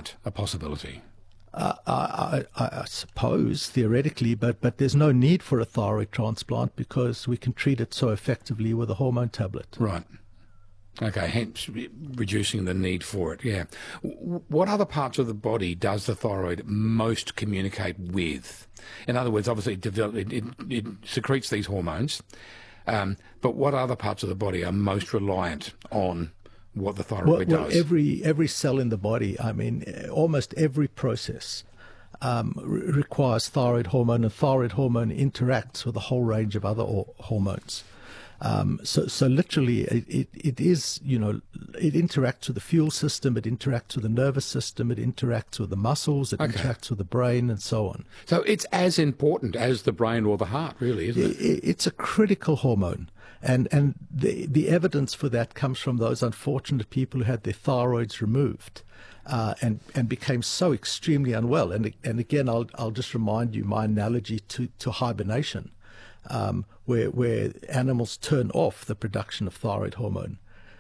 transplant a possibility? I suppose, theoretically, but there's no need for a thyroid transplant because we can treat it so effectively with a hormone tablet. Right. Okay, hence reducing the need for it, yeah. What other parts of the body does the thyroid most communicate with? In other words, obviously it secretes these hormones, but what other parts of the body are most reliant on what the thyroid does? Every cell in the body, I mean, almost every process requires thyroid hormone, and thyroid hormone interacts with a whole range of other hormones. So literally, it is, it interacts with the fuel system, it interacts with the nervous system, it interacts with the muscles, it interacts with the brain, and so on. So it's as important as the brain or the heart, really, isn't it? It's a critical hormone. And the evidence for that comes from those unfortunate people who had their thyroids removed and became so extremely unwell. And again, I'll just remind you my analogy to hibernation. Where animals turn off the production of thyroid hormone.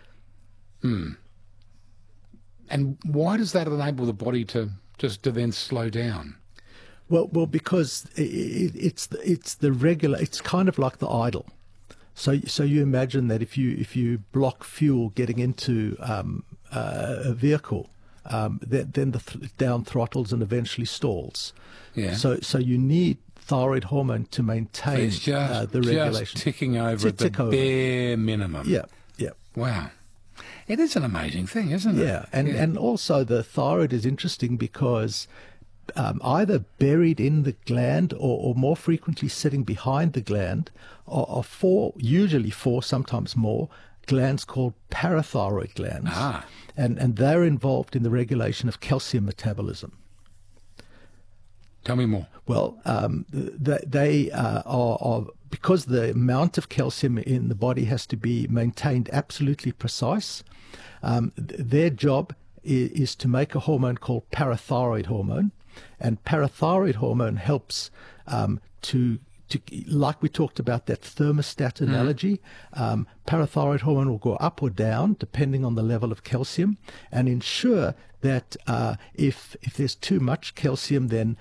And why does that enable the body to then slow down? Well, because it's the regular. It's kind of like the idle. So you imagine that if you block fuel getting into a vehicle, then the down throttles and eventually stalls. Yeah. So you need thyroid hormone to maintain the regulation. Just ticking over at the bare minimum. Yeah. Wow. It is an amazing thing, isn't it? Yeah, and also the thyroid is interesting because either buried in the gland or more frequently sitting behind the gland are usually four, sometimes more, glands called parathyroid glands. And they're involved in the regulation of calcium metabolism. Tell me more. Well, they are because the amount of calcium in the body has to be maintained absolutely precise. Their job is to make a hormone called parathyroid hormone, and parathyroid hormone helps to like we talked about that thermostat analogy. Parathyroid hormone will go up or down depending on the level of calcium, and ensure that if there's too much calcium, then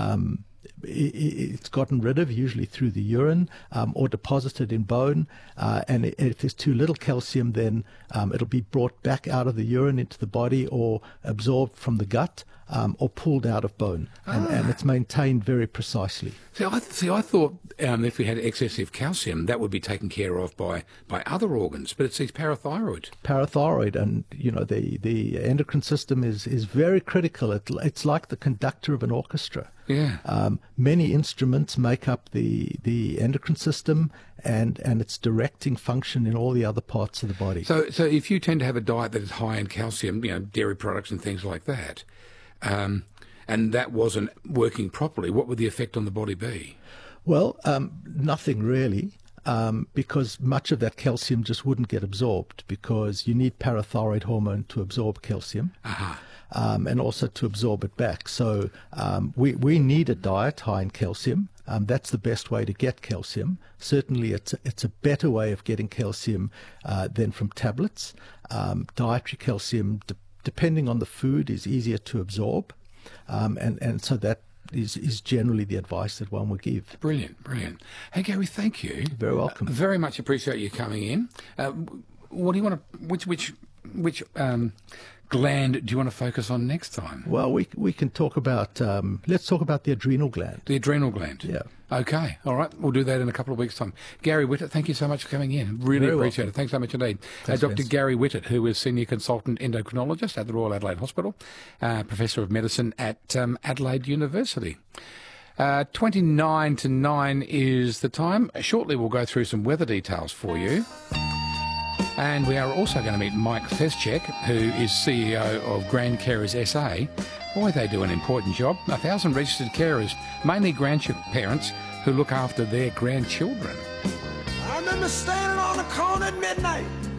it's gotten rid of, usually through the urine or deposited in bone. And if there's too little calcium, then it'll be brought back out of the urine into the body or absorbed from the gut or pulled out of bone. And it's maintained very precisely. See, I thought if we had excessive calcium, that would be taken care of by other organs, but it's these parathyroid. Parathyroid, and the endocrine system is very critical. It's like the conductor of an orchestra. Yeah. Many instruments make up the endocrine system and its directing function in all the other parts of the body. So if you tend to have a diet that is high in calcium, dairy products and things like that, and that wasn't working properly, what would the effect on the body be? Well, nothing really, because much of that calcium just wouldn't get absorbed, because you need parathyroid hormone to absorb calcium. And also to absorb it back. So we need a diet high in calcium. That's the best way to get calcium. Certainly it's a better way of getting calcium than from tablets. Dietary calcium, depending on the food, is easier to absorb. And so that is generally the advice that one would give. Brilliant. Hey, Gary, thank you. Very welcome. Very much appreciate you coming in. What do you want to, which gland do you want to focus on next time? Well, we can talk about, let's talk about the adrenal gland. The adrenal gland? Yeah. Okay, all right. We'll do that in a couple of weeks' time. Gary Whitted, thank you so much for coming in. Really appreciate it. Thanks so much indeed. Dr. Gary Whitted, who is Senior Consultant Endocrinologist at the Royal Adelaide Hospital, Professor of Medicine at Adelaide University. 29 to 9 is the time. Shortly we'll go through some weather details for you. And we are also going to meet Mike Feschek, who is CEO of Grand Carers SA. Boy, they do an important job. 1,000 registered carers, mainly grandparents who look after their grandchildren. I remember standing on the corner at midnight